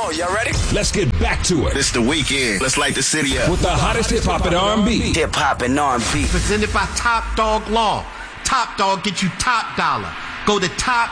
go. Y'all ready? Let's get back to it. It's the weekend. Let's light the city up. With the hottest hip-hop and R&B. Hip-hop and R&B. Presented by Top Dog Law. Top Dog get you top dollar. Go to